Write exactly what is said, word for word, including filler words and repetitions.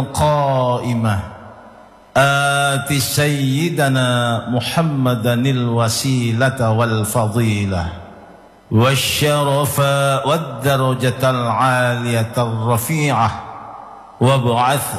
قائمة آت سيدنا محمدا الوسيلة والفضيلة والشرف والدرجة العالية الرفيعة وابعث